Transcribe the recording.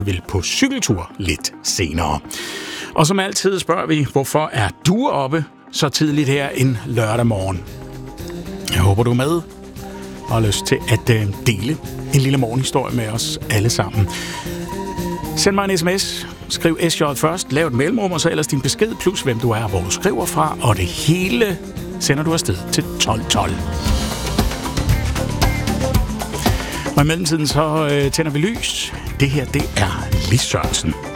vil på cykeltur lidt senere. Og som altid spørger vi, hvorfor er du oppe så tidligt her en lørdag morgen? Jeg håber, du er med og har lyst til at dele en lille morgenhistorie med os alle sammen. Send mig en sms. Skriv SJ først. Lav et mellemrum, og så ellers din besked, plus hvem du er, hvor du skriver fra. Og det hele sender du afsted til 1212. Og i mellemtiden så tænder vi lys. Det her, det er Lis Sørensen.